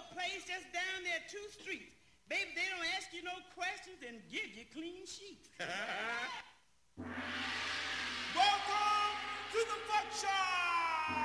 place just down there 2 streets. Baby, they don't ask you no questions and give you clean sheets.